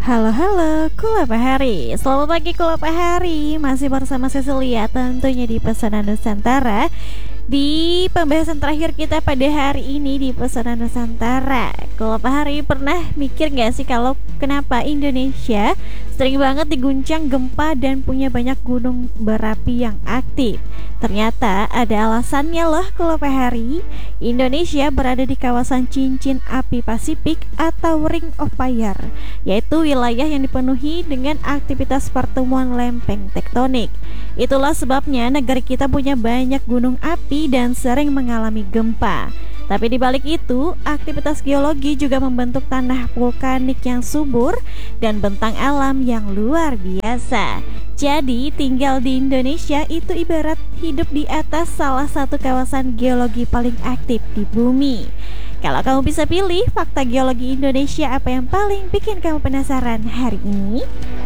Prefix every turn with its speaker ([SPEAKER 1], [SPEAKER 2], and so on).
[SPEAKER 1] Halo, Kulapa Hari. Selamat pagi Kulapa Hari. Masih bersama Cecilia tentunya di Pesanan Nusantara. Di pembahasan terakhir kita pada hari ini di Pesanan Nusantara, Kulapa Hari pernah mikir gak sih kalau kenapa Indonesia sering banget diguncang gempa dan punya banyak gunung berapi yang aktif? Ternyata ada alasannya loh Kulapa Hari. Indonesia berada di kawasan cincin api Pasifik atau Ring of Fire, yaitu wilayah yang dipenuhi dengan aktivitas pertemuan lempeng tektonik. Itulah sebabnya negara kita punya banyak gunung api dan sering mengalami gempa. Tapi di balik itu, aktivitas geologi juga membentuk tanah vulkanik yang subur dan bentang alam yang luar biasa. Jadi, tinggal di Indonesia itu ibarat hidup di atas salah satu kawasan geologi paling aktif di bumi. Kalau kamu bisa pilih fakta geologi Indonesia apa yang paling bikin kamu penasaran hari ini?